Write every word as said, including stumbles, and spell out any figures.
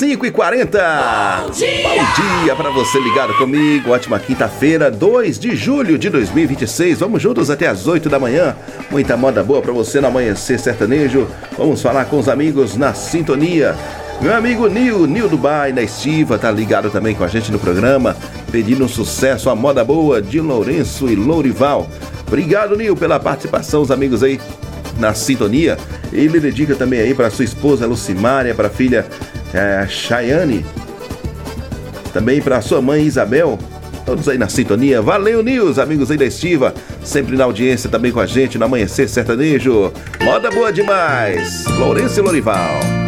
cinco e quarenta. Bom dia! Bom dia pra você ligado comigo. Ótima quinta-feira, dois de julho de dois mil e vinte e seis. Vamos juntos até as oito da manhã. Muita moda boa pra você no Amanhecer Sertanejo. Vamos falar com os amigos na sintonia. Meu amigo Nil, Nil Dubai, na Estiva, tá ligado também com a gente no programa, pedindo um sucesso, a moda boa de Lourenço e Lourival. Obrigado, Nil, pela participação, os amigos aí na sintonia. Ele dedica também aí para sua esposa Lucimária, para a filha é, Chayane, também para sua mãe Isabel, todos aí na sintonia. Valeu, Nil, os amigos aí da Estiva, sempre na audiência também com a gente no Amanhecer Sertanejo. Moda boa demais, Lourenço e Lourival.